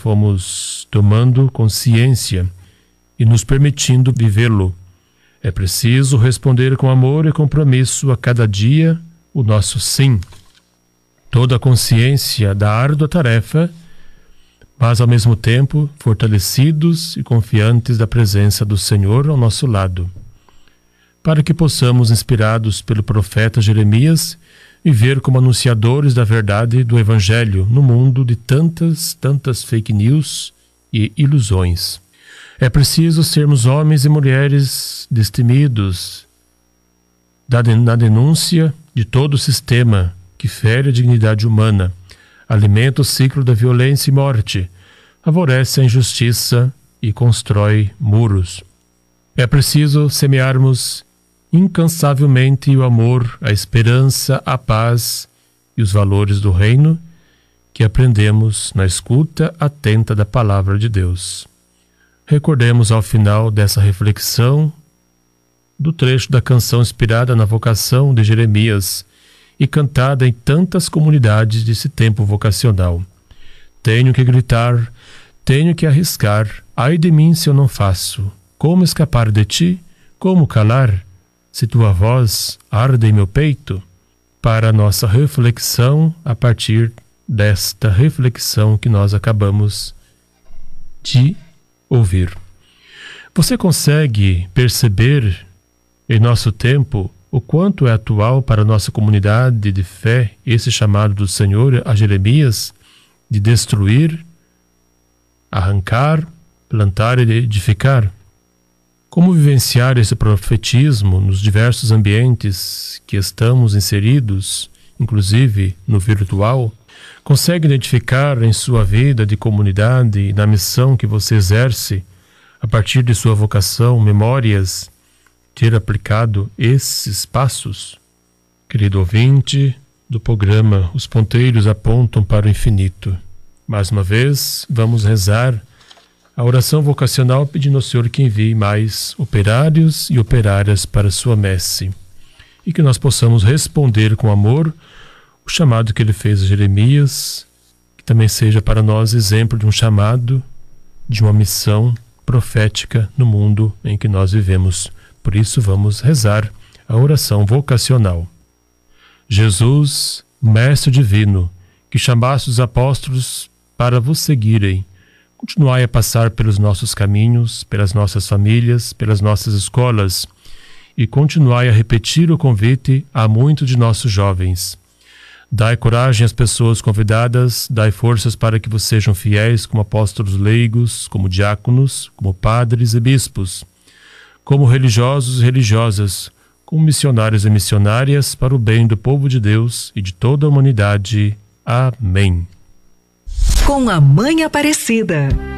fomos tomando consciência e nos permitindo vivê-lo. É preciso responder com amor e compromisso a cada dia o nosso sim. Toda a consciência da árdua tarefa, mas ao mesmo tempo fortalecidos e confiantes da presença do Senhor ao nosso lado, para que possamos, inspirados pelo profeta Jeremias, viver como anunciadores da verdade do Evangelho no mundo de tantas fake news e ilusões. É preciso sermos homens e mulheres destemidos na denúncia de todo o sistema que fere a dignidade humana, alimenta o ciclo da violência e morte, favorece a injustiça e constrói muros. É preciso semearmos incansavelmente o amor, a esperança, a paz e os valores do reino que aprendemos na escuta atenta da palavra de Deus. Recordemos ao final dessa reflexão do trecho da canção inspirada na vocação de Jeremias e cantada em tantas comunidades desse tempo vocacional. Tenho que gritar, tenho que arriscar, ai de mim se eu não faço. Como escapar de ti? Como calar? Se tua voz arde em meu peito? Para a nossa reflexão, a partir desta reflexão que nós acabamos de ouvir. Você consegue perceber em nosso tempo o quanto é atual para a nossa comunidade de fé esse chamado do Senhor a Jeremias de destruir, arrancar, plantar e edificar? Como vivenciar esse profetismo nos diversos ambientes que estamos inseridos, inclusive no virtual? Consegue identificar em sua vida de comunidade e na missão que você exerce, a partir de sua vocação, memórias, ter aplicado esses passos? Querido ouvinte do programa Os Ponteiros Apontam para o Infinito, mais uma vez vamos rezar a oração vocacional pedindo ao Senhor que envie mais operários e operárias para sua messe e que nós possamos responder com amor o chamado que ele fez a Jeremias, que também seja para nós exemplo de um chamado, de uma missão profética no mundo em que nós vivemos. Por isso vamos rezar a oração vocacional. Jesus, Mestre Divino, que chamaste os apóstolos para vos seguirem, continuai a passar pelos nossos caminhos, pelas nossas famílias, pelas nossas escolas, e continuai a repetir o convite a muitos de nossos jovens. Dai coragem às pessoas convidadas, dai forças para que vos sejam fiéis como apóstolos leigos, como diáconos, como padres e bispos, como religiosos e religiosas, como missionários e missionárias para o bem do povo de Deus e de toda a humanidade. Amém. Com a Mãe Aparecida.